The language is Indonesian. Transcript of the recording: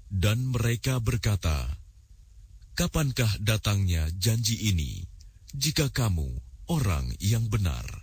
Dan mereka berkata, "Kapankah datangnya janji ini, jika kamu orang yang benar?"